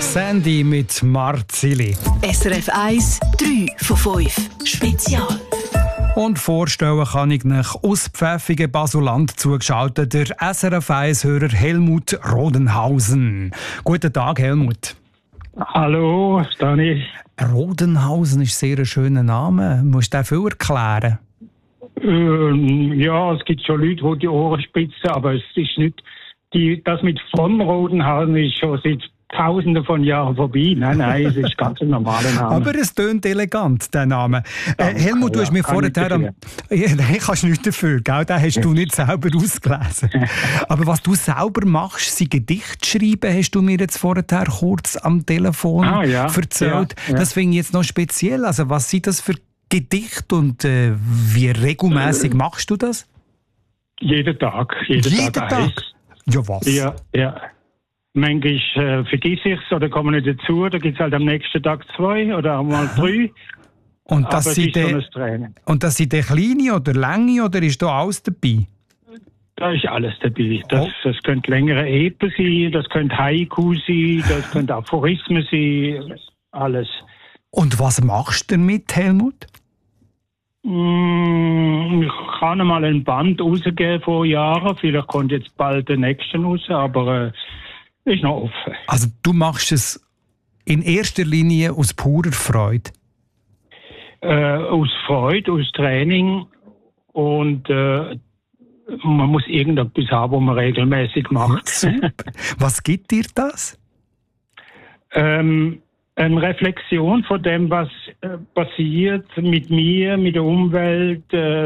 Sandy mit Marzili. SRF 1, 3 von 5. Spezial. Und vorstellen kann ich nach aus Pfäffigen Basuland zugeschaltet der SRF 1-Hörer Helmut Rodenhausen. Guten Tag, Helmut. Hallo, Dani. Rodenhausen ist sehr ein schöner Name. Musst du den viel erklären? Ja, es gibt schon Leute, die die Ohren spitzen, aber es ist nicht... Das mit von Rodenhausen ist schon seit Tausenden von Jahren vorbei. Nein, es ist ganz ein normaler Name. Aber es tönt elegant, der Name. Helmut, du hast mir vorher... Nein, kannst du nicht dafür, gell? Den hast du nicht selber ausgelesen. Aber was du selber machst, sind Gedichte schreiben, hast du mir jetzt vorher kurz am Telefon erzählt. Ja. Das finde ich jetzt noch speziell. Also was sind das für Gedichte und wie regelmäßig machst du das? Jeden Tag. Jeden Tag? Ja, was? Ja. Manchmal vergiss ich es oder komme nicht dazu. Da gibt es halt am nächsten Tag 2 oder auch mal 3. Und das sind die kleine oder lange oder ist da alles dabei? Da ist alles dabei. Das könnte längere Epen sein, das könnte Haiku sein, das könnte Aphorismen sein, alles. Und was machst du damit, Helmut? Ich kann mal ein Band rausgeben vor Jahren. Vielleicht kommt jetzt bald der nächste raus, aber ist noch offen. Also du machst es in erster Linie aus purer Freude? Aus Freude, aus Training und man muss irgendetwas haben, was man regelmäßig macht. Super. Was gibt dir das? Eine Reflexion von dem, was passiert mit mir, mit der Umwelt,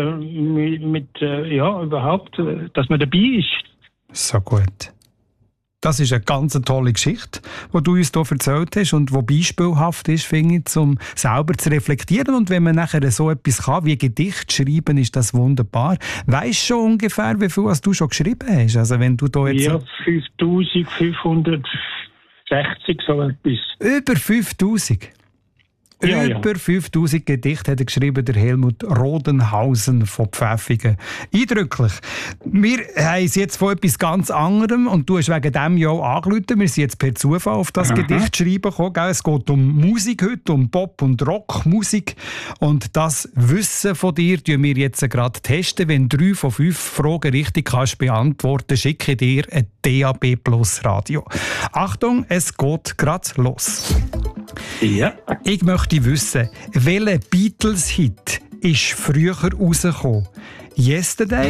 überhaupt, dass man dabei ist. So gut. Das ist eine ganz tolle Geschichte, die du uns hier erzählt hast und die beispielhaft ist, finde ich, um selber zu reflektieren. Und wenn man nachher so etwas kann, wie Gedicht schreiben, ist das wunderbar. Weisst du schon ungefähr, wie viel du schon geschrieben hast? Also wenn du da jetzt 5560, so etwas. Über 5000? Über 5000 Gedichte hat er geschrieben, der Helmut Rodenhausen von Pfäffigen. Eindrücklich. Wir haben es jetzt von etwas ganz anderem und du hast wegen dem ja auch angerufen. Wir sind jetzt per Zufall auf das Gedicht schreiben gekommen. Es geht um Musik heute, um Pop- und Rockmusik. Und das Wissen von dir testen wir jetzt gerade testen. Wenn 3 von 5 Fragen richtig kannst beantworten, schicke ich dir ein DAB+ Radio. Achtung, es geht gerade los. Ja. Ich möchte wissen, welcher Beatles-Hit ist früher rausgekommen? Yesterday?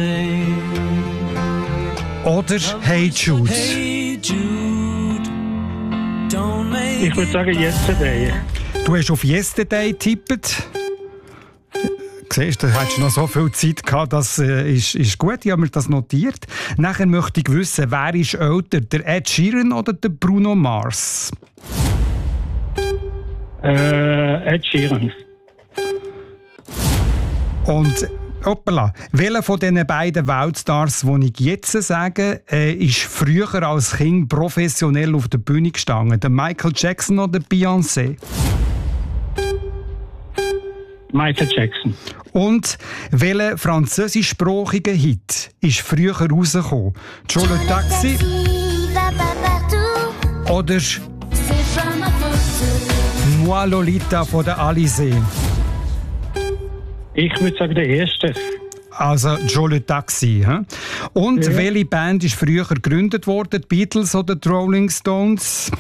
Oder Hey Jude? Ich würde sagen Yesterday. Du hast auf Yesterday getippt. Siehst du, da hättest du noch so viel Zeit gehabt, das ist gut, ich habe mir das notiert. Nachher möchte ich wissen, wer ist älter, der Ed Sheeran oder der Bruno Mars? Ed Sheeran. Und hoppala, welcher von diesen beiden Weltstars, die ich jetzt sage, ist früher als Kind professionell auf der Bühne gestanden? Der Michael Jackson oder Beyoncé? Michael Jackson. Und welcher französischsprachige Hit ist früher rausgekommen? Joe le Taxi oder Moi Lolita von der Alizé? Ich würde sagen, der erste. Also Joe le Taxi. He? Und welche Band ist früher gegründet worden? Die Beatles oder die Rolling Stones?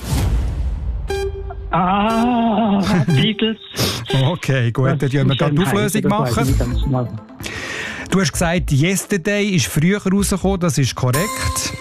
Beatles. Okay, gut, dann können wir gerade die Auflösung machen. Du hast gesagt, Yesterday ist früher rausgekommen, das ist korrekt.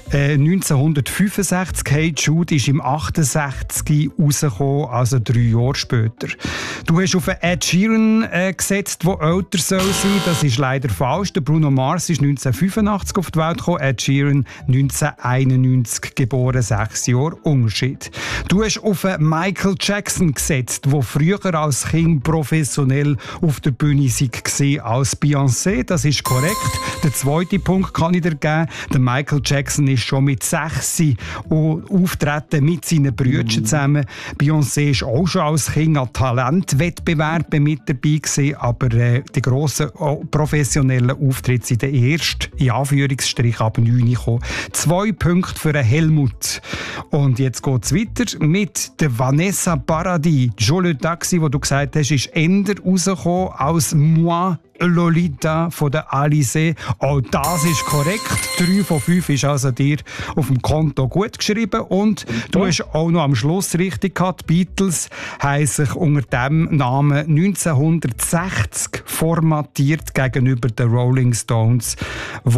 1965, Hey Jude ist im 68 rausgekommen, also 3 Jahre später. Du hast auf Ed Sheeran gesetzt, der älter soll sein. Das ist leider falsch. Der Bruno Mars ist 1985 auf die Welt gekommen, Ed Sheeran 1991 geboren, 6 Jahre Unterschied. Du hast auf Michael Jackson gesetzt, der früher als Kind professionell auf der Bühne war als Beyoncé. Das ist korrekt. Der zweite Punkt kann ich dir geben. Der Michael Jackson ist ist schon mit 6 auftreten mit seinen Brüdern zusammen. Beyoncé ist auch schon als Kind an Talentwettbewerben mit dabei gewesen, aber die grossen professionellen Auftritte sind erst in Anführungsstrich ab 9 gekommen. 2 Punkte für Helmut. Und jetzt geht es weiter mit der Vanessa Paradis. «Jo le Taxi», wo du gesagt hast, ist eher rausgekommen als «Moi Lolita» von der Alizée. Auch das ist korrekt. 3 von 5 ist also dir auf dem Konto gut geschrieben. Und du hast auch noch am Schluss richtig gehabt. Die Beatles haben sich unter dem Namen 1960 formatiert gegenüber den Rolling Stones, die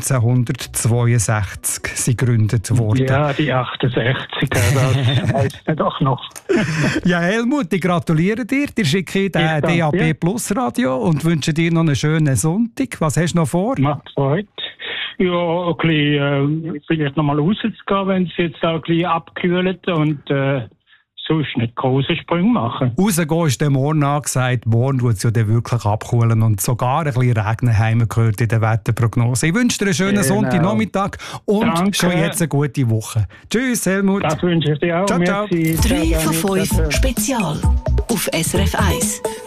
1962 sie gegründet wurden. Ja, die 68, das heisst ja doch noch. Ja, Helmut, ich gratuliere dir. Dir schicke ich den DAB Plus Radio und wünsche dir noch einen schönen Sonntag. Was hast du noch vor? Macht Freude. Ja, ein bisschen, vielleicht noch mal rauszugehen, wenn es jetzt auch ein bisschen abkühlt und sonst nicht große Sprünge machen. Rausgehen ist der morgen angesagt. Morgen wird es ja dann wirklich abkühlen und sogar ein bisschen regnen, haben wir gehört in der Wetterprognose. Ich wünsche dir einen schönen Sonntagnachmittag und schon jetzt eine gute Woche. Tschüss, Helmut. Das wünsche ich dir auch. Ciao, ciao. 3 von 5 Spezial auf SRF 1.